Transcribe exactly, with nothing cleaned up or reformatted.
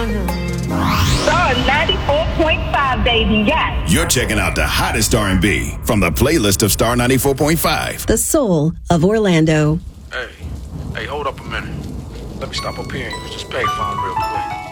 Star ninety-four point five, baby, yes. You're checking out the hottest R and B from the playlist of Star ninety-four point five. The soul of Orlando. Hey, hey, hold up a minute. Let me stop up here and use this payphone real quick.